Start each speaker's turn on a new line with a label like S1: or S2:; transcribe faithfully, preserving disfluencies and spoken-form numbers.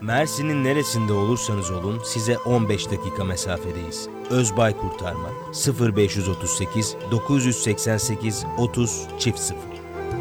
S1: Mersin'in neresinde olursanız olun size on beş dakika mesafedeyiz. Özbay Kurtarma sıfır beş otuz sekiz dokuz seksen sekiz otuz sıfır sıfır